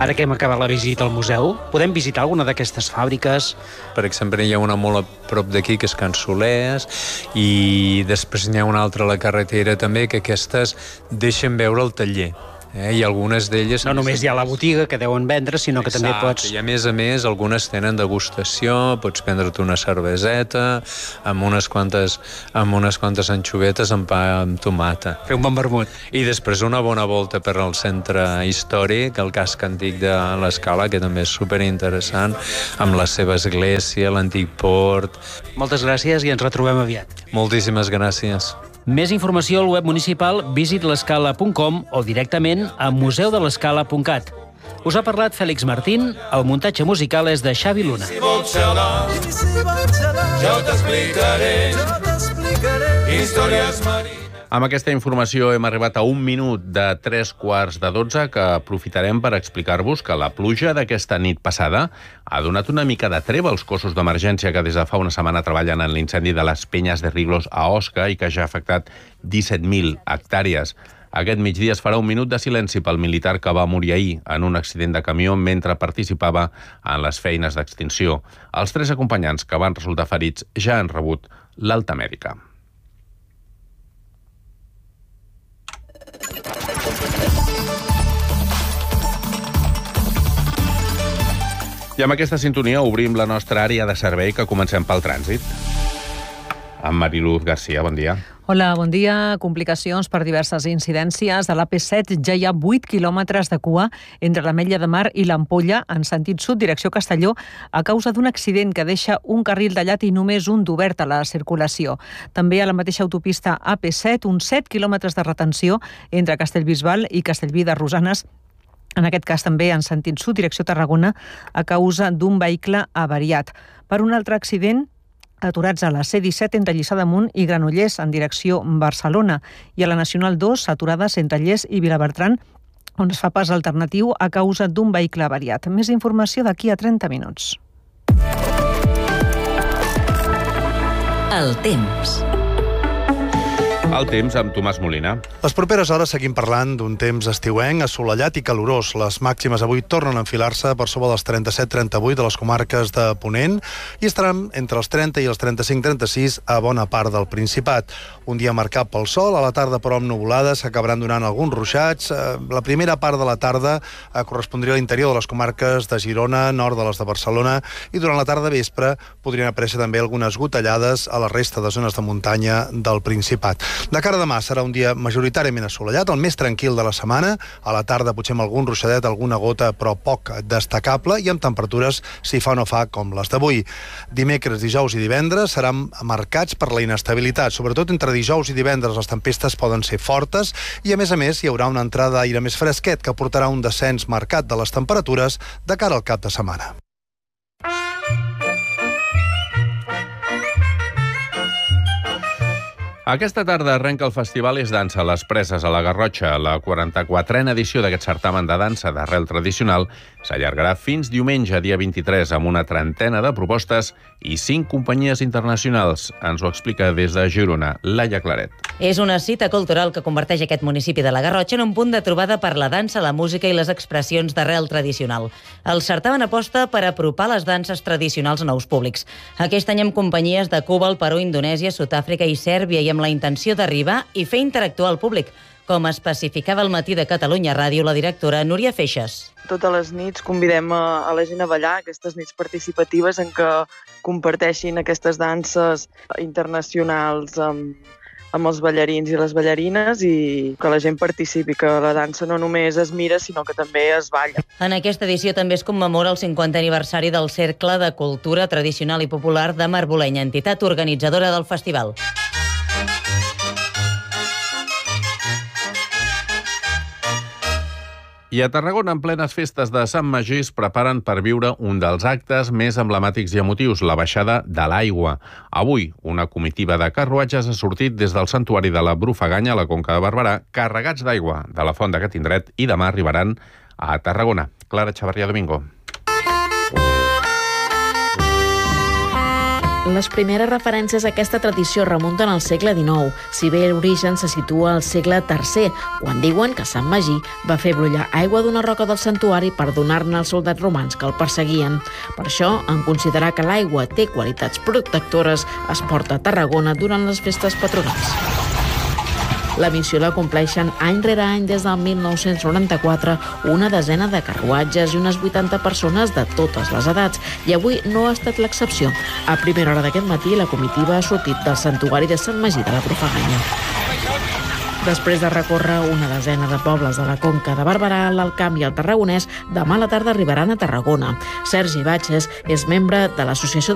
Ara que hem acabat la visita al museu, podem visitar alguna d'aquestes fàbriques? Per exemple, hi ha una molt a prop d'aquí, que és Can Solers, i després n'hi ha una altra a la carretera també, que aquestes deixen veure el taller. I algunes d'elles... No només hi ha la botiga que deuen vendre, sinó que també pots... I a més, algunes tenen degustació, pots prendre't una cerveseta amb unes quantes anxovetes amb pa amb tomata. Fer un bon vermut. I després una bona volta per al centre històric, el casc antic de l'Escala, que també és superinteressant, amb la seva església, l'antic port... Moltes gràcies i ens retrobem aviat. Moltíssimes gràcies. Més informació al web municipal visitlescala.com o directament a museudelescala.cat. Us ha parlat Fèlix Martín, el muntatge musical és de Xavi Luna. Jo t'explicaré històries marines. Amb aquesta informació hem arribat a 1 minut de 3:45, que aprofitarem per explicar-vos que la pluja d'aquesta nit passada ha donat una mica de treva als cossos d'emergència que des de fa una setmana treballen en l'incendi de les Penyes de Riglos a Osca i que ja ha afectat 17.000 hectàrees. Aquest migdia es farà 1 minut de silenci pel militar que va morir ahir en un accident de camió mentre participava en les feines d'extinció. Els 3 acompanyants que van resultar ferits ja han rebut l'alta mèdica. I amb aquesta sintonia obrim la nostra àrea de servei, que comencem pel trànsit. Amb Mariluz Garcia, bon dia. Hola, bon dia. Complicacions per diverses incidències. A l'AP7 ja hi ha 8 quilòmetres de cua entre l'Ametlla de Mar i l'Ampolla en sentit sud, direcció Castelló, a causa d'un accident que deixa un carril tallat i només un d'obert a la circulació. També a la mateixa autopista AP7, uns 7 quilòmetres de retenció entre Castellbisbal i Castellví de Rosanes, en aquest cas també en sentit sud, direcció Tarragona, a causa d'un vehicle avariat. Per un altre accident, aturats a la C-17 entre Lliçà d'Amunt i Granollers en direcció Barcelona, i a la Nacional 2 aturades entre Lles i Vilabertran, on es fa pas alternatiu a causa d'un vehicle avariat. Més informació d'aquí a 30 minuts. El temps. El temps amb Tomàs Molina. Les properes hores seguim parlant d'un temps estiuenc, assolellat i calorós. Les màximes avui tornen a enfilar-se per sobre dels 37-38 de les comarques de Ponent i estaran entre els 30 i els 35-36 a bona part del Principat. Un dia marcat pel sol, a la tarda però amb nuvolades, s'acabaran donant alguns ruixats. La primera part de la tarda correspondria a l'interior de les comarques de Girona, nord de les de Barcelona, i durant la tarda vespre podrien aparèixer també algunes gotellades a la resta de zones de muntanya del Principat. De cara a demà serà un dia majoritàriament assolellat, el més tranquil de la setmana. A la tarda potser amb algun ruixadet, alguna gota, però poc destacable, i amb temperatures, si fa o no fa, com les d'avui. Dimecres, dijous i divendres seran marcats per la inestabilitat. Sobretot entre dijous i divendres les tempestes poden ser fortes i, a més, hi haurà una entrada d'aire més fresquet que portarà un descens marcat de les temperatures de cara al cap de setmana. Aquesta tarda arrenca el Festival És Dansa a les Preses a la Garrotxa. La 44a edició d'aquest certamen de dansa d'arrel tradicional s'allargarà fins diumenge, dia 23, amb una trentena de propostes i 5 companyies internacionals. Ens ho explica des de Girona, Laia Claret. És una cita cultural que converteix aquest municipi de la Garrotxa en un punt de trobada per la dansa, la música i les expressions d'arrel tradicional. El certamen aposta per apropar les danses tradicionals a nous públics. Aquest any amb companyies de Cuba, el Perú, Indonèsia, Sud-àfrica i Sèrbia, i amb la intenció d'arribar i fer interactuar el públic, com especificava al Matí de Catalunya Ràdio la directora Núria Feixes. Totes les nits convidem a la gent a ballar, aquestes nits participatives en què comparteixin aquestes danses internacionals amb els ballarins i les ballarines, i que la gent participi, que la dansa no només es mira, sinó que també es balla. En aquesta edició també es commemora el 50è aniversari del Cercle de Cultura Tradicional i Popular de Marbolenya, entitat organitzadora del festival. I a Tarragona, en plenes festes de Sant Magí, es preparen per viure un dels actes més emblemàtics i emotius, la baixada de l'aigua. Avui, una comitiva de carruatges ha sortit des del santuari de la Brufaganya, a la Conca de Barberà, carregats d'aigua de la font d'aquest indret, i demà arribaran a Tarragona. Clara Chavarría Domingo. Les primeres referències a aquesta tradició remunten al segle XIX, si bé l'origen se situa al segle III, quan diuen que Sant Magí va fer brollar aigua d'una roca del santuari per donar-ne als soldats romans que el perseguien. Per això, en considerar que l'aigua té qualitats protectores, es porta a Tarragona durant les festes patronals. La missió la compleixen any rere any des del 1994 una desena de carruatges i unes 80 persones de totes les edats, i avui no ha estat l'excepció. A primera hora d'aquest matí, la comitiva ha sortit del santuari de Sant Magí de la Profaganya. Després de recórrer una desena de pobles de la Conca de Barberà, l'Alt Camp i el Tarragonès, demà a la tarda arribaran a Tarragona. Sergi Batxes és membre de l'Associació